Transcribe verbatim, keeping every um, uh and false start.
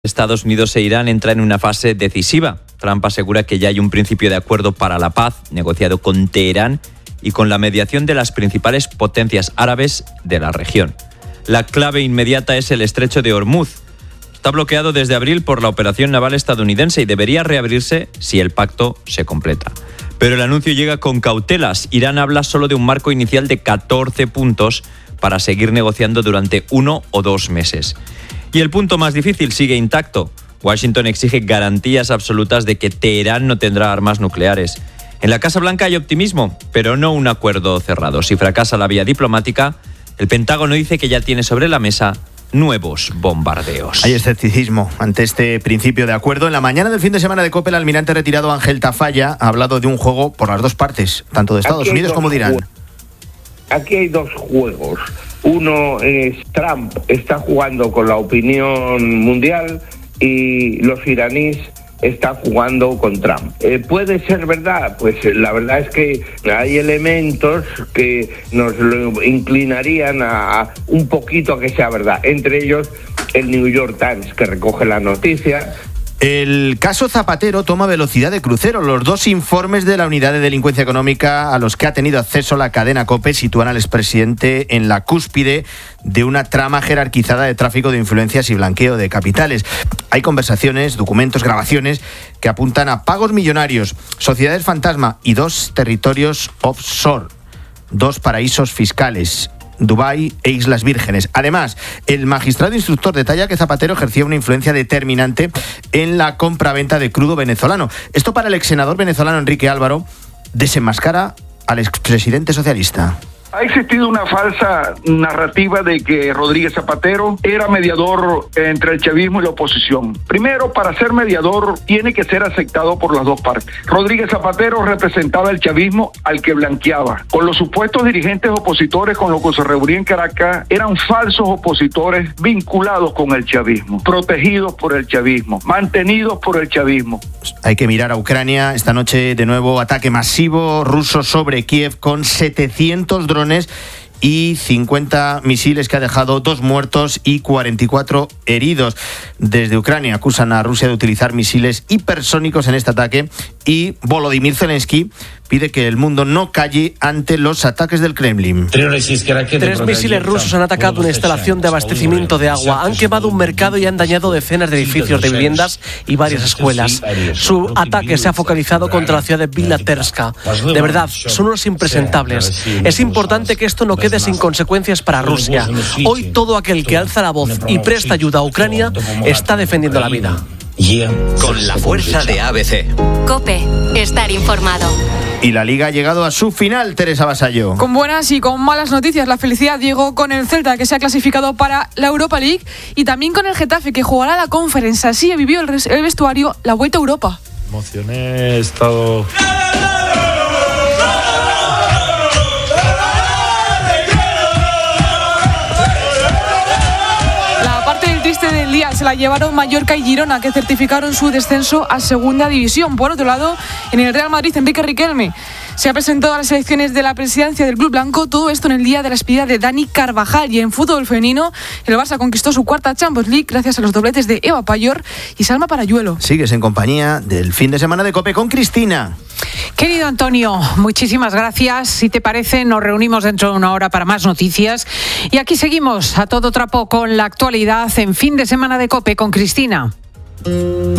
Estados Unidos e Irán entra en una fase decisiva. Trump asegura que ya hay un principio de acuerdo para la paz, negociado con Teherán y con la mediación de las principales potencias árabes de la región. La clave inmediata es el estrecho de Hormuz. Está bloqueado desde abril por la operación naval estadounidense y debería reabrirse si el pacto se completa. Pero el anuncio llega con cautelas. Irán habla solo de un marco inicial de catorce puntos para seguir negociando durante uno o dos meses. Y el punto más difícil sigue intacto. Washington exige garantías absolutas de que Teherán no tendrá armas nucleares. En la Casa Blanca hay optimismo, pero no un acuerdo cerrado. Si fracasa la vía diplomática, el Pentágono dice que ya tiene sobre la mesa nuevos bombardeos. Hay escepticismo ante este principio de acuerdo. En la mañana del fin de semana de COPE, el almirante retirado Ángel Tafalla ha hablado de un juego por las dos partes, tanto de Estados Unidos como de Irán. Aquí hay dos juegos. Uno es Trump está jugando con la opinión mundial y los iraníes están jugando con Trump. Eh, ¿Puede ser verdad? Pues la verdad es que hay elementos que nos lo inclinarían a, a un poquito a que sea verdad. Entre ellos el New York Times, que recoge la noticia. El caso Zapatero toma velocidad de crucero. Los dos informes de la Unidad de Delincuencia Económica a los que ha tenido acceso la cadena COPE sitúan al expresidente en la cúspide de una trama jerarquizada de tráfico de influencias y blanqueo de capitales. Hay conversaciones, documentos, grabaciones que apuntan a pagos millonarios, sociedades fantasma y dos territorios offshore, dos paraísos fiscales, Dubái e Islas Vírgenes. Además, el magistrado instructor detalla que Zapatero ejercía una influencia determinante en la compraventa de crudo venezolano. Esto, para el ex senador venezolano Enrique Álvaro, desenmascara al expresidente socialista. Ha existido una falsa narrativa de que Rodríguez Zapatero era mediador entre el chavismo y la oposición. Primero, para ser mediador tiene que ser aceptado por las dos partes. Rodríguez Zapatero representaba el chavismo al que blanqueaba. Con los supuestos dirigentes opositores con los que se reunía en Caracas, eran falsos opositores vinculados con el chavismo, protegidos por el chavismo, mantenidos por el chavismo. Hay que mirar a Ucrania. Esta noche, de nuevo, ataque masivo ruso sobre Kiev con setecientos drones y cincuenta misiles que ha dejado dos muertos y cuarenta y cuatro heridos. Desde Ucrania acusan a Rusia de utilizar misiles hipersónicos en este ataque y Volodymyr Zelensky pide que el mundo no calle ante los ataques del Kremlin. Tres misiles rusos han atacado una instalación de abastecimiento de agua, han quemado un mercado y han dañado decenas de edificios de viviendas y varias escuelas. Su ataque se ha focalizado contra la ciudad de Bilaterska. De verdad, son unos impresentables. Es importante que esto no quede sin consecuencias para Rusia. Hoy todo aquel que alza la voz y presta ayuda a Ucrania está defendiendo la vida. Con la fuerza de A B C. COPE, estar informado. Y la Liga ha llegado a su final, Teresa Vasallo. Con buenas y con malas noticias. La felicidad llegó con el Celta, que se ha clasificado para la Europa League, y también con el Getafe, que jugará la Conference. Así vivió el, res- el vestuario la Vuelta a Europa. Emocioné, he estado... Del día se la llevaron Mallorca y Girona, que certificaron su descenso a segunda división. Por otro lado, en el Real Madrid, Enrique Riquelme se ha presentado a las elecciones de la presidencia del club blanco. Todo esto en el día de la despedida de Dani Carvajal. Y en fútbol femenino, el Barça conquistó su cuarta Champions League gracias a los dobletes de Eva Payor y Salma Parayuelo. Sigues en compañía del fin de semana de COPE con Cristina. Querido Antonio, muchísimas gracias. Si te parece, nos reunimos dentro de una hora para más noticias. Y aquí seguimos a todo trapo con la actualidad en fin de semana de COPE con Cristina.